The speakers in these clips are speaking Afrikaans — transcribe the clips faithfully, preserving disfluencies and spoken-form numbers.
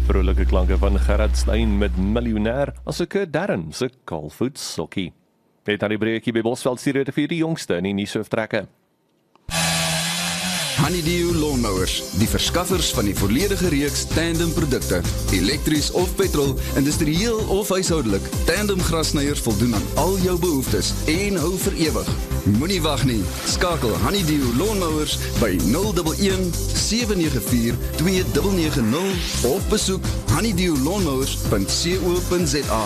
Vrolike klanke van Gerard Stein met Miljonair as ek Darren se kaalvoet sokkie. Net aan die breekie by Bosveld stuur dit vir die jongste in die nuusoortrekke. Honeydew Lawnmowers, die verskaffers van die volledige reeks tandem produkte, elektries of petrol, industrieel of huishoudelik. Tandem grassnyers voldoen aan al jou behoeftes en hou vir ewig. Moenie wag nie. Skakel Honeydew Lawnmowers by nul een een, sewe nege vier, twee nege nege nul of besoek honeydew lawnmowers punt co punt za.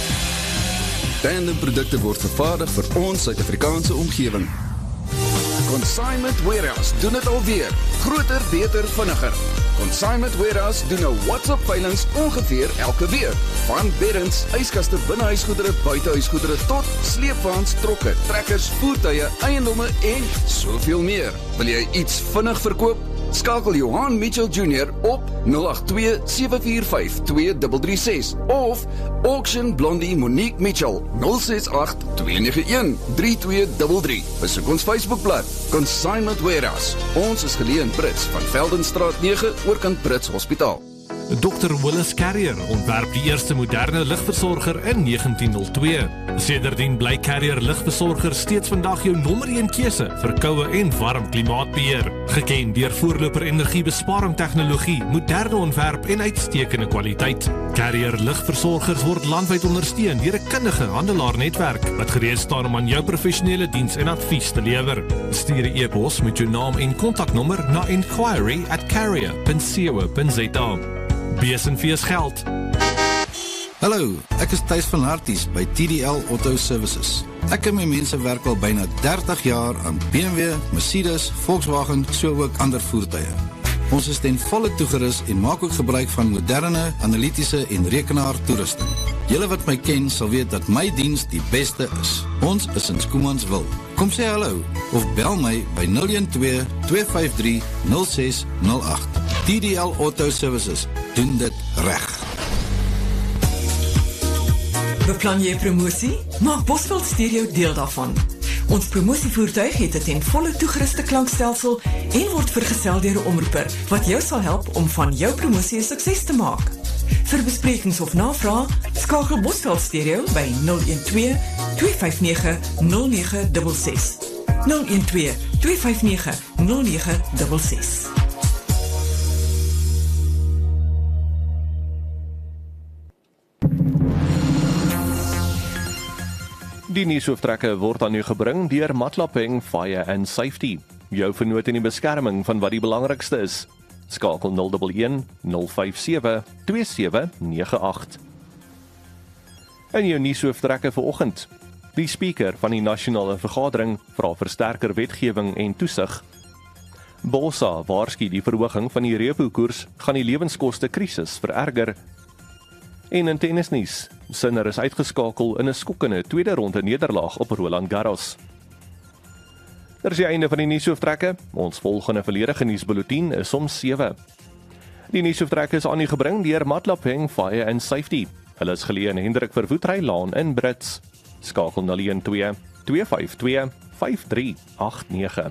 Tandem produkte word vervaardig vir ons Suid-Afrikaanse omgewing. Consignment Warehouse doen het alweer. Groter, beter, vinniger. Consignment Warehouse doen nou WhatsApp-veilings ongeveer elke week. Van beddens, yskaste, binnehuisgoedere, buitehuisgoedere tot sleepwaens, trokke, trekkers, voertuie, eiendomme en soveel meer. Wil jy iets vinnig verkoop? Skakel Johan Mitchell Junior op nul agt twee, sewe vier vyf, twee drie drie ses of Auction Blondie Monique Mitchell nul ses agt, twee nege een, drie twee drie drie. Besoek ons Facebookblad Consignment Warehouse. Ons is geleë in Brits van Veldenstraat nege oorkant Brits Hospitaal. dokter Willis Carrier ontwerp die eerste moderne ligversorger in negentien nul twee. Sedertdien bly Carrier ligversorger steeds vandag jou nommer een keuse vir koue en warm klimaatbeheer. Geken deur voorloper energiebesparing tegnologie, moderne ontwerp en uitstekende kwaliteit. Carrier ligversorgers word landwyd ondersteun deur 'n kundige handelaarnetwerk wat gereed staan om aan jou professionele diens en advies te lewer. Stuur 'n e-pos met jou naam en kontaknommer na inquiry at carrier punt co punt za. Bees en Vees geld. Hallo, ek is Thys van Harties by T D L Auto Services. Ek en my mense werk al byna dertig jaar aan B M W, Mercedes, Volkswagen, so ook ander voertuie. Ons is ten volle toegerus en maak ook gebruik van moderne, analitiese en rekenaar toerusting. Julle wat my ken sal weet dat my diens die beste is. Ons is in Schoemansville. Kom sê hallo of bel my by nul een twee, twee vyf drie, nul ses nul agt. T D L Auto Services doen dit reg. Beplan jy promosie? Maak Bosveld Stereo deel daarvan. Ons promosievoertuig het 'n ten volle toegeruste klankstelsel en word vergesel deur 'n omroeper wat jou sal help om van jou promosie 'n sukses te maak. Vir besprekings of navrae, skakel Bosveld Stereo by nul een twee, twee vyf nege, nul nege ses ses. nul een twee, twee vyf nege, nul nege ses ses. Die nuusoortrekke word aan u gebring deur Matlapeng Fire and Safety. Jou vernoot in die beskerming van wat die belangrikste is. Skakel nul een een, nul vyf sewe, twee sewe nege agt. In jou nuusoortrekke vanoggend. Die speaker van die nasionale vergadering vra vir sterker wetgewing en toesig. Bossa waarsku die verhoging van die repo-koers gaan die lewenskoste krisis vererger. En in tennisnuus, Sinner is uitgeskakel in 'n skokkende tweede ronde nederlaag op Roland Garros. Dit is die einde van die nuusoortrekke. Ons volgende volledige nuusbulletin is om sewe. Die nuusoortrekke is aan u gebring deur Matlapeng Fire and Safety. Hulle is geleë in Hendrik Verwoerd Laan in Brits. Skakel nul een twee, twee vyf twee, vyf drie agt nege.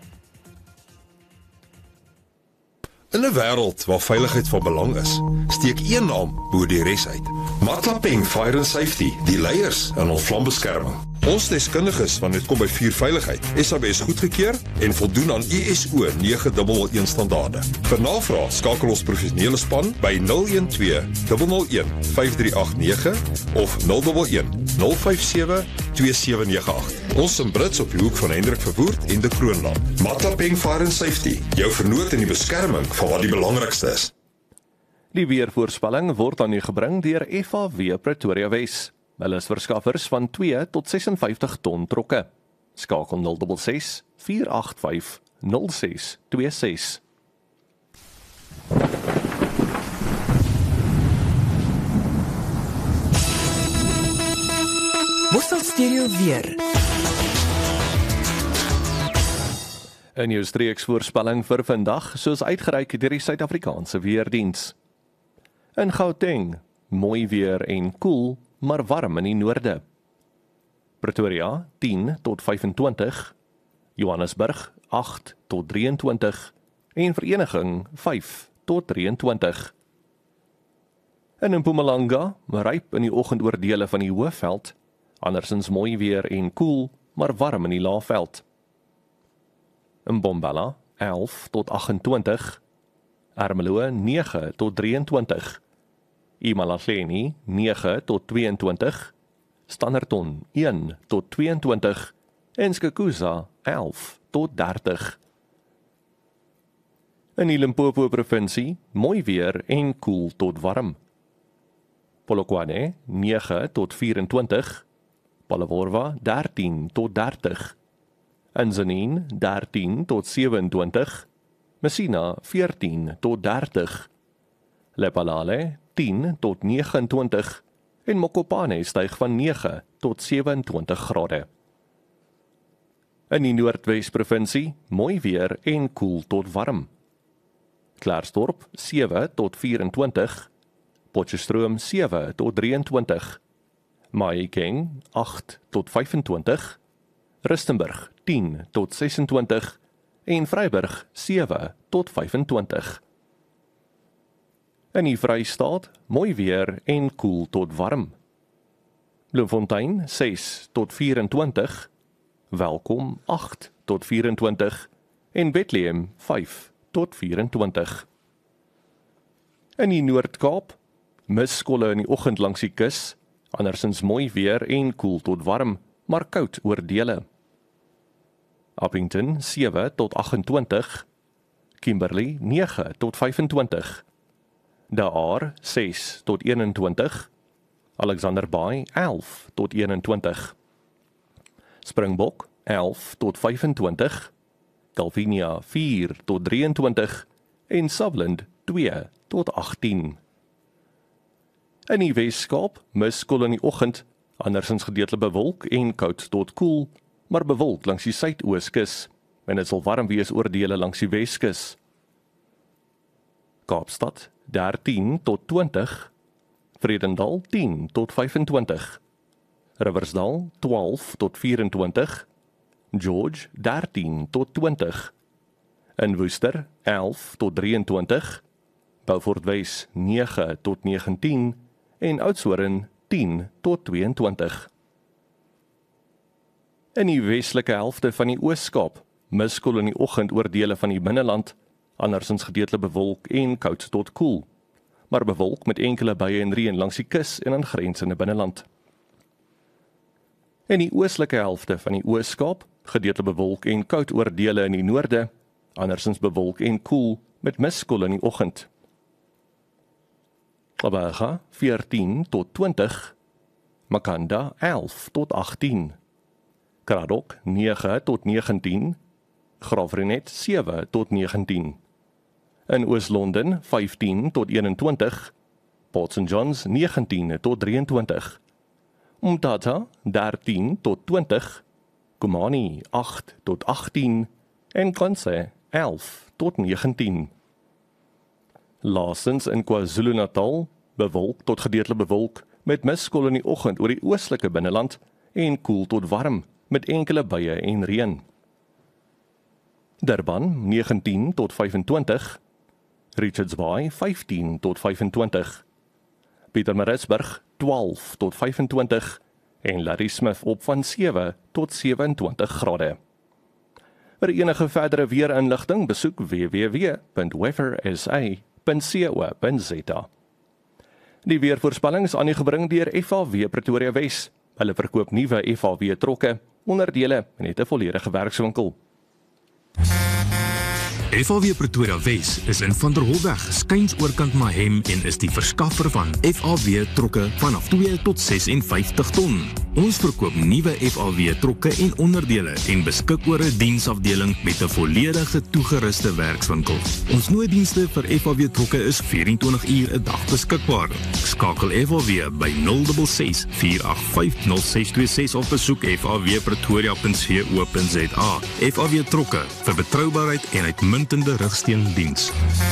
In 'n wêreld waar veiligheid van belang is, steek een naam bo die res uit. Matlapeng Fire and Safety, die leiers in ons vlambeskerming. Ons deskundiges wanneer dit kom by vuurveiligheid, S A B S goedgekeur en voldoen aan I S O nege nul een standaarde. Vir navraag skakel ons professionele span by nul een twee, nul nul een, vyf drie agt nege of nul een een, nul vyf sewe, twee sewe nege agt. Ons in Brits op die hoek van Hendrik Verwoerd en de Kroonland. Matlapeng Fire and Safety, jou vernoot in die beskerming van wat die belangrikste is. Die weervoorspelling word aan u gebring deur F A W Pretoria Wes. Hulle is verskaffers van twee tot ses en vyftig ton trokke. Skakel nul ses ses, vier agt vyf, nul ses twee ses. Bosveld Stereo weer. In jou streeksvoorspelling vir vandag, soos uitgereik deur die Suid-Afrikaanse Weerdiens. In Gauteng, mooi weer en koel, maar warm in die noorde. Pretoria, tien tot vyfentwintig, Johannesburg, agt tot drieëntwintig, en Vereniging, vyf tot drieëntwintig. In Mpumalanga, ryp in die oggendoordele van die Hoëveld, andersins mooi weer en koel, maar warm in die Laagveld. In Bombala, elf tot agt-en-twintig, Ermelo, nege tot drie-en-twintig, Imalahleni, nege tot twee-en-twintig, Standerton, een tot twee-en-twintig, en Skukuza, elf tot dertig. In die Limpopo provinsie, mooi weer en koel tot warm. Polokwane, nege tot vyf-en-twintig, Palaworwa, dertien tot dertig, Inzaneen, dertien tot sewe-en-twintig, Messina, veertien tot dertig, Lephalale, tien tot nege-en-twintig, en Mokopane styg van nege tot sewe-en-twintig grade. In die Noordwes provinsie, mooi weer en koel tot warm. Klaarsdorp, sewe tot vyf-en-twintig, Potchefstroom, sewe tot drie-en-twintig, Mahikeng, agt tot vyf-en-twintig, Rustenburg, tien tot ses-en-twintig, en Vryburg, sewe tot vyf-en-twintig. In die Vrystaat, mooi weer en koel tot warm. Bloemfontein, ses tot vyf-en-twintig, Welkom, agt tot vyf-en-twintig, en Bethlehem, vyf tot vyf-en-twintig. In die Noord-Kaap, miskolle in die oggend langs die kus, andersins mooi weer en koel tot warm, maar koud oor dele. Appington, sewe tot agt-en-twintig, Kimberley, nege tot vyf-en-twintig, De Aar, ses tot een-en-twintig, Alexander Bay, elf tot een-en-twintig, Springbok, elf tot vyf-en-twintig, Calvinia, vier tot drie-en-twintig, en Sutherland, twee tot agttien. In die Weskaap, miskoel in die oggend, andersins gedeeltelik bewolk en koud tot koel, maar bewolk langs die suidooskus, en dit sal warm wees oor dele langs die Weskus. Kaapstad, dertien tot twintig, Vredendal, tien tot vyf-en-twintig, Riversdal, twaalf tot vyf-en-twintig, George, dertien tot twintig, in Woester, elf tot drie-en-twintig, Beaufort Wes, nege tot negentien, en Oudtshoorn, tien tot twee-en-twintig. In die westelike helfte van die Oos-Kaap, miskoel in die oggend oor dele van die binneland, andersins gedeeltelik bewolk en koud tot koel, maar bewolk met enkele buie en reën langs die kus en aangrensende binneland. In die oostelike helfte van die Oos-Kaap, gedeeltelik bewolk en koud oor dele in die noorde, andersins bewolk en koel met miskoel in die oggend. Klabaga, veertien tot twintig, Makanda, elf tot agttien, Kraddock, nege tot negentien, Graafrenet, sewe tot negentien, in Oos-London, vyftien tot een-en-twintig, Port Saint John's, negentien tot drie-en-twintig, Umtata, dertien tot twintig, Kumani, agt tot agttien, en Kanse, elf tot negentien. Laasens in KwaZulu-Natal, bewolk tot gedeeltelik bewolk, met miskoel in die oggend oor die oostelike binneland, en koel tot warm, met enkele buie en reën. Durban, negentien tot vyf-en-twintig, Richards Bay, vyftien tot vyf-en-twintig, Pietermaritzburg, twaalf tot vyf-en-twintig, en Ladysmith op van sewe tot sewe-en-twintig grade. Vir enige verdere weerinligting besoek w w w punt weather s a punt co punt z a. Die weervoorspelling is aan u gebring deur F A W Pretoria Wes. Hulle verkoop nuwe F A W trokke, onderdele en het 'n volledige werkswinkel. F A W Pretoria Wes is in Van der Holweg, skuins oorkant Mahem en is die verskaffer van F A W trokke vanaf twee tot ses-en-vyftig ton. Ons verkoop nuwe F A W trokke en onderdele en beskik oor 'n diensafdeling met 'n volledige toegeruste werkswinkel. Ons nooddienste vir F A W trokke is vyf-en-twintig uur 'n dag beskikbaar. Skakel F A W by nul ses ses, vier agt vyf, nul ses twee ses of besoek f a w pretoria punt co punt z a. F A W trokke vir betroubaarheid en uitmuntende rigsteendiens.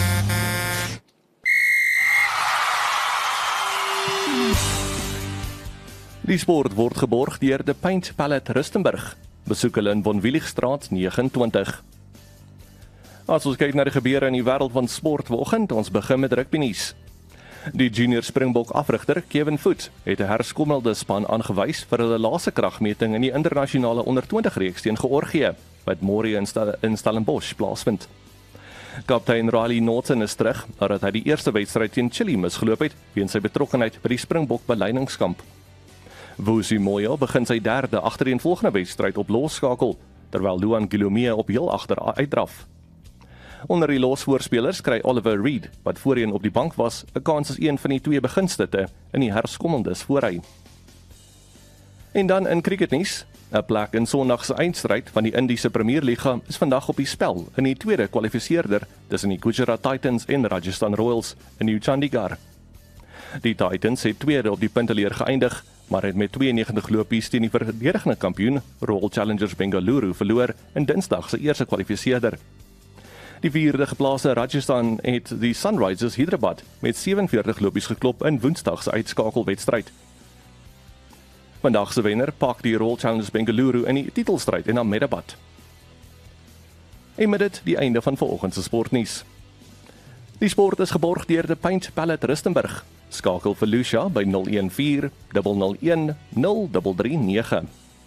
Die sport word geborg deur De Paint Palette Rustenburg. Besoek hulle in Von Willigstraat negenentwintig. As ons kyk na die gebeure in die wêreld van sport vanoggend, ons begin met rugby nuus. Die junior Springbok afrigter Kevin Foot het 'n herskommelde span aangewys vir hulle laaste kragmeting in die internasionale onder twintig reeks teen Georgië, wat môre in, Stel in Stellenbosch plaasvind. Kaptein Riley Norton is terug nadat hy die eerste wedstryd teen Chili misgeloop het weens sy betrokkenheid by die Springbok beleidingskamp. Vusi Moyo begin sy derde agtereenvolgende wedstryd op losskakel, terwyl Luan Gilomee op heel agter uitdraf. Onder die losvoorspelers kry Oliver Reed, wat voorheen op die bank was, 'n kans as een van die twee beginstitte in die herskommeldes voorhy. En dan in cricketnuus, 'n plek in Sondag se eindstryd van die Indiese Premierliga is vandag op die spel in die tweede kwalifiseerder tussen die Gujarat Titans en Rajasthan Royals in New Chandigarh. Die Titans het tweede op die punteleer geëindig, maar het met tweeënnegentig lopies teen die verdedigende kampioen Royal Challengers Bengaluru verloor in Dinsdag se eerste kwalifiseerder. Die vierde geplaasde Rajasthan het die Sunrisers Hyderabad met sewenveertig lopies geklop in Woensdag se uitskakelwedstryd. Vandag se wenner pak die Royal Challengers Bengaluru in die titelstryd in Ahmedabad. En met dit die einde van vanoggend se sportnuus. Die sport is geborg deur die Paint Palette Rustenburg. Skakel vir Lucia by nul een vier, nul nul een, nul drie drie nege.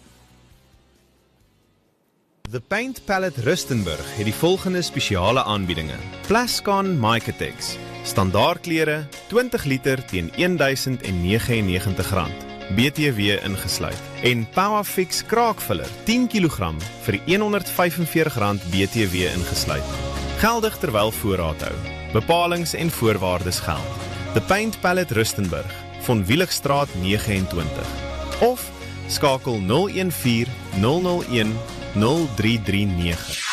The Paint Palette Rustenburg het die volgende spesiale aanbiedinge. Plascon Micatex, standaardklere, twintig liter teen een duisend negenennegentig rand, B T W ingesluit. En Powerfix kraakvuller, tien kilogram vir honderd vyfenveertig rand B T W ingesluit. Geldig terwyl voorraad hou. Bepalings en voorwaardes geld. The Paint Palette Rustenburg, Von Wieligstraat nege en twintig. Of skakel nul een vier, nul nul een, nul drie drie nege.